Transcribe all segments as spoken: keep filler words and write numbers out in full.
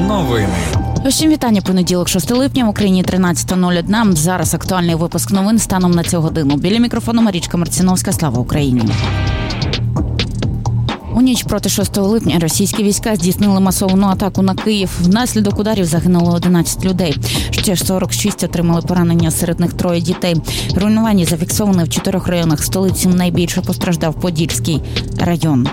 Новини. Усім вітання. Понеділок, шостого липня, в Україні тринадцята нуль один. Зараз актуальний випуск новин станом на цю годину. Біля мікрофону Марічка Марціновська. Слава Україні. У ніч проти шостого липня російські війська здійснили масовану атаку на Київ. Внаслідок ударів загинуло одинадцять людей. Ще сорок шість отримали поранення, серед них троє дітей. Руйнування зафіксовані в чотирьох районах столиці. Найбільше постраждав Подільський район.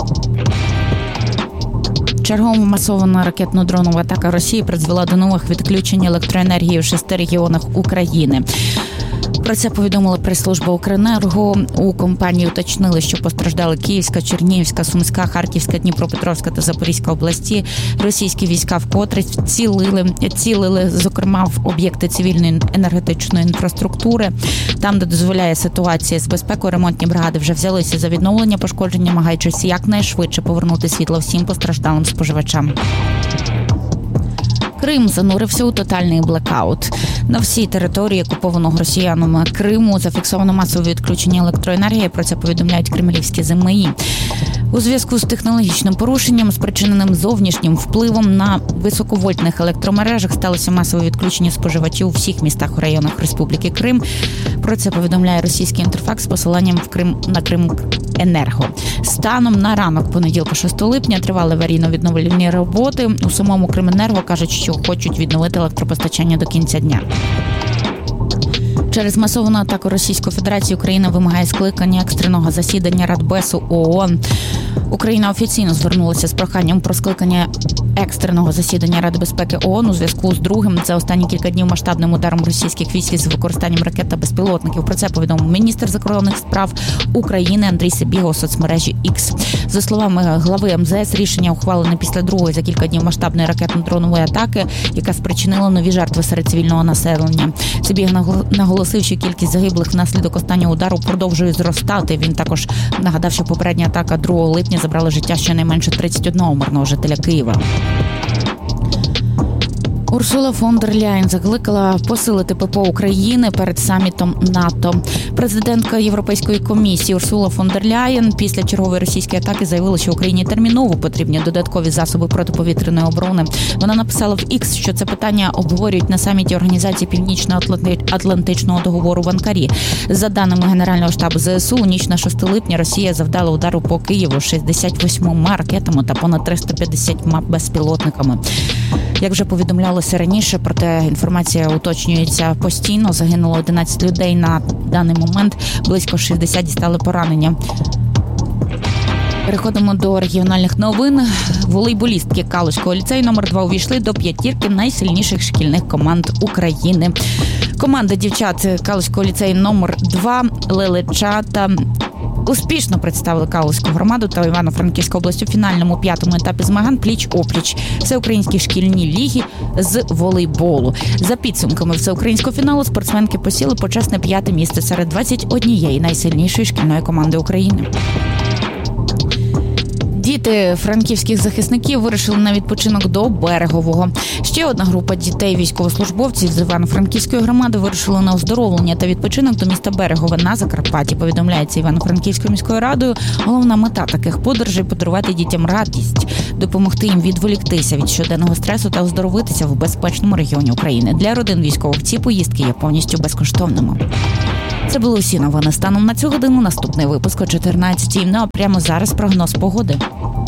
Чергова масована ракетно-дронова атака Росії призвела до нових відключень електроенергії в шести регіонах України. Про це повідомила прес-служба «Укренерго». У компанії уточнили, що постраждали Київська, Чернігівська, Сумська, Харківська, Дніпропетровська та Запорізька області. Російські війська вкотре цілили, цілили, зокрема, в об'єкти цивільної енергетичної інфраструктури. Там, де дозволяє ситуація з безпекою, ремонтні бригади вже взялися за відновлення пошкоджень, намагаючись якнайшвидше повернути світло всім постраждалим споживачам. Крим занурився у тотальний блекаут. На всій території окупованого росіянами Криму зафіксовано масове відключення електроенергії. Про це повідомляють кремлівські ЗМІ. У зв'язку з технологічним порушенням, спричиненим зовнішнім впливом на високовольтних електромережах, сталося масове відключення споживачів у всіх містах у районах Республіки Крим. Про це повідомляє російський Інтерфакс з посиланням в Крим на Крименерго. Станом на ранок понеділка, шостого липня, тривали аварійно-відновлювальні роботи. У самому Крименерго кажуть, що хочуть відновити електропостачання до кінця дня. Через масовану атаку Російської Федерації Україна вимагає скликання екстреного засідання Радбезу ООН. Україна офіційно звернулася з проханням про скликання екстреного засідання Ради безпеки ООН у зв'язку з другим за останні кілька днів масштабним ударом російських військ з використанням ракет та безпілотників. Про це повідомив міністр закордонних справ України Андрій Сибіга у соцмережі X. За словами глави ем зе ес, рішення ухвалене після другої за кілька днів масштабної ракетно-дронової атаки, яка спричинила нові жертви серед цивільного населення. Сибіга наголосив, що кількість загиблих внаслідок останнього удару продовжує зростати. Він також нагадав, що попередня атака другого липня забрала життя щонайменше тридцять одного мирного жителя Києва. Урсула фон дер Ляєн закликала посилити ППО України перед самітом НАТО. Президентка Європейської комісії Урсула фон дер Ляєн після чергової російської атаки заявила, що Україні терміново потрібні додаткові засоби протиповітряної оборони. Вона написала в X, що це питання обговорюють на саміті Організації Північно-Атлантичного договору в Анкарі. За даними Генерального штабу зе ес у, у ніч на шостого липня Росія завдала удару по Києву шістдесят восьмома ракетами та понад триста п'ятдесятьма безпілотниками. Як вже повідомлялося раніше, проте інформація уточнюється постійно. Загинуло одинадцять людей на даний момент, близько шістдесят дістали поранення. Переходимо до регіональних новин. Волейболістки Калузького ліцею номер два увійшли до п'ятірки найсильніших шкільних команд України. Команда дівчат Калузького ліцею номер два «Лелечата» успішно представили Калузьку громаду та Івано-Франківську область у фінальному п'ятому етапі змагань пліч-опліч всеукраїнській шкільній лігі з волейболу. За підсумками всеукраїнського фіналу спортсменки посіли почесне п'яте місце серед двадцять однієї найсильнішої шкільної команди України. Діти франківських захисників вирішили на відпочинок до Берегового. Ще одна група дітей військовослужбовців з Івано-Франківської громади вирішили на оздоровлення та відпочинок до міста Берегове на Закарпатті. Повідомляється Івано-Франківською міською радою. Головна мета таких подорожей – подарувати дітям радість, допомогти їм відволіктися від щоденного стресу та оздоровитися в безпечному регіоні України. Для родин військових ці поїздки є повністю безкоштовними. Це були усі новини станом на цю годину. Наступний випуск о чотирнадцятій. Ну а прямо зараз прогноз погоди.